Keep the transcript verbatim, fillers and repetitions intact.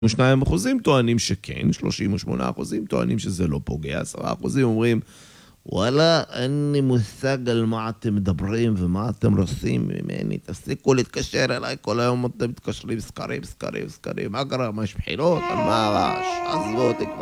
ושניים אחוזים טוענים שכן, שלושים ושמונה אחוזים טוענים שזה לא פוגע, עשרה אחוזים אומרים, וואלה, אין לי מושג על מה אתם מדברים ומה אתם רוצים ממני, תפסיקו להתקשר אליי, כל היום אתם מתקשרים סקרים, סקרים, סקרים, מה קרה, מה יש בחירות, על מה הרעש, עזבו אותי כבר.